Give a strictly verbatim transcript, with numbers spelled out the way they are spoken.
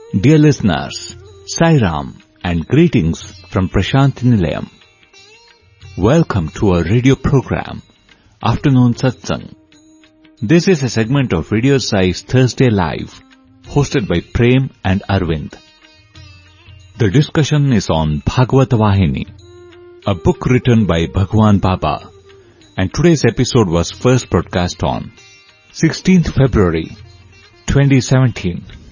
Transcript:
Dear listeners, Sai Ram and greetings from Prashanthi Nilayam. Welcome to our radio program, Afternoon Satsang. This is a segment of Radio Sai's Thursday Live, hosted by Prem and Arvind. The discussion is on Bhagavata Vahini, a book written by Bhagwan Baba, and today's episode was first broadcast on sixteenth February twenty seventeen.